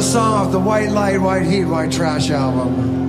song off the White Light, White Heat, White Trash album.